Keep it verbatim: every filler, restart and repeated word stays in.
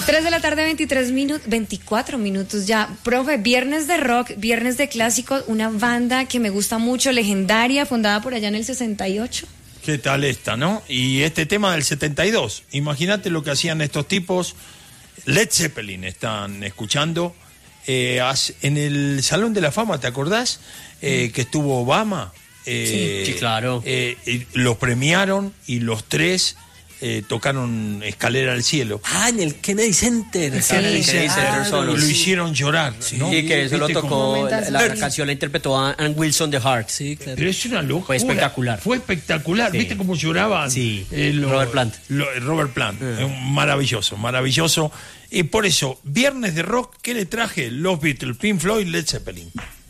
tres de la tarde, veintitrés minutos, veinticuatro minutos ya. Profe, viernes de rock, viernes de clásicos, una banda que me gusta mucho, legendaria, fundada por allá en el sesenta y ocho. ¿Qué tal esta, no? Y este tema del setenta y dos. Imagínate lo que hacían estos tipos. Led Zeppelin están escuchando. Eh, en el Salón de la Fama, ¿te acordás? Eh, que estuvo Obama. Eh, sí, sí, claro. Eh, eh, los premiaron y los tres eh, tocaron Escalera al Cielo. Ah, en el Kennedy Center. Sí, Kennedy Center. Ah, Solo. Lo sí. hicieron llorar, sí, ¿no? Sí, que eso lo tocó, la, la sí. canción la interpretó Ann Wilson de Heart. Sí, claro. Pero es una locura. Fue espectacular. Fue espectacular. Sí. ¿Viste cómo lloraban? Sí. Eh, lo, Robert Plant. Lo, Robert Plant. Uh-huh. Maravilloso, maravilloso. Y por eso, viernes de rock, ¿qué le traje? Los Beatles, Pink Floyd, Led Zeppelin.